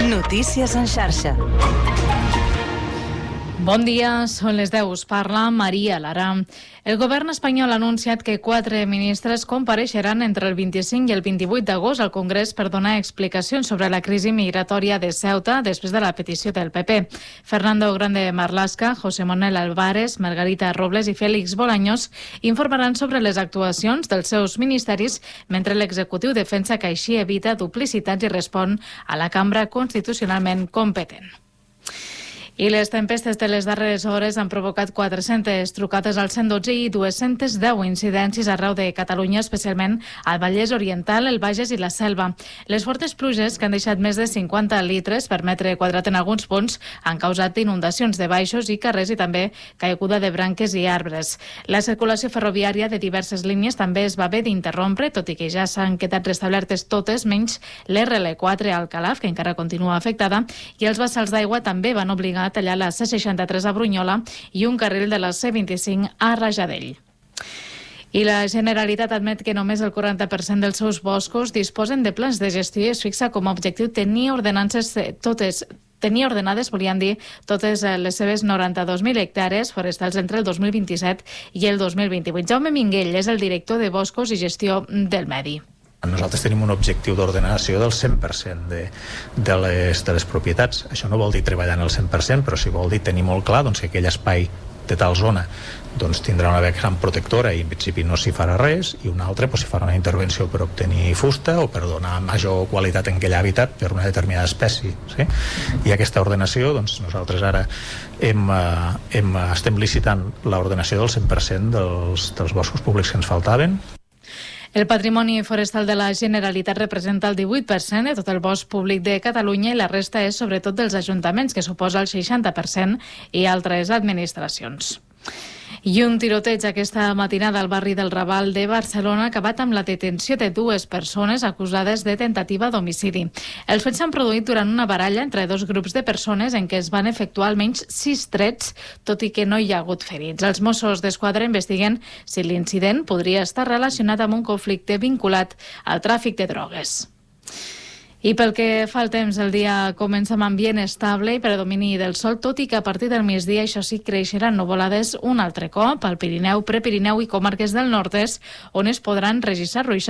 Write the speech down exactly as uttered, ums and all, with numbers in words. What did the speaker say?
Notícies en xarxa. Bon dia, són les deu. Us parla Maria Lara. El govern espanyol ha anunciat que quatre ministres compareixeran entre el vint-i-cinc i el vint-i-vuit d'agost al Congrés per donar explicacions sobre la crisi migratòria de Ceuta després de la petició del P P. Fernando Grande Marlaska, José Manuel Álvarez, Margarita Robles i Félix Bolaños informaran sobre les actuacions dels seus ministeris mentre l'executiu defensa que així evita duplicitats i respon a la cambra constitucionalment competent. I les tempestes de les darreres hores han provocat quatre-centes trucades al cent dotze i dos-centes deu incidències arreu de Catalunya, especialment al Vallès Oriental, el Bages i la Selva. Les fortes pluges, que han deixat més de cinquanta litres per metre quadrat en alguns punts, han causat inundacions de baixos i carrers i també caiguda de branques i arbres. La circulació ferroviària de diverses línies també es va haver d'interrompre, tot i que ja s'han quedat restablertes totes, menys l'R L quatre al Calaf, que encara continua afectada, i els vessals d'aigua també van obligar a tallar la C seixanta-tres a Brunyola i un carril de la C vint-i-cinc a Rajadell. I la Generalitat admet que només el quaranta per cent dels seus boscos disposen de plans de gestió i es fixa com a objectiu tenir ordenances totes Tenia ordenades, volien dir, totes les seves noranta-dos mil hectàrees forestals entre el dos mil vint-i-set i el dos mil vint-i-vuit. Jaume Minguell és el director de Boscos i Gestió del Medi. Nosaltres tenim un objectiu d'ordenació del cent per cent de, de, les, de les propietats. Això no vol dir treballar en el cent per cent, però sí vol dir tenir molt clar doncs, que aquell espai de tal zona doncs, tindrà una gran protectora i en principi no s'hi farà res, i un altre doncs, s'hi farà una intervenció per obtenir fusta o per donar major qualitat en aquell hàbitat per una determinada espècie. Sí? I aquesta ordenació, doncs, nosaltres ara hem, hem, estem licitant l'ordenació del cent per cent dels, dels boscos públics que ens faltaven. El patrimoni forestal de la Generalitat representa el divuit per cent de tot el bosc públic de Catalunya i la resta és sobretot dels ajuntaments, que suposa el seixanta per cent, i altres administracions. I un tiroteig aquesta matinada al barri del Raval de Barcelona ha acabat amb la detenció de dues persones acusades de tentativa d'homicidi. Els fets s'han produït durant una baralla entre dos grups de persones en què es van efectuar almenys sis trets, tot i que no hi ha hagut ferits. Els Mossos d'Esquadra investiguen si l'incident podria estar relacionat amb un conflicte vinculat al tràfic de drogues. I pel que fa al temps, el dia comença amb ambient estable i predomini del sol, tot i que a partir del migdia, això sí, creixeran nuvolades un altre cop al Pirineu, Prepirineu i comarques del nord-est, on es podran registrar ruixats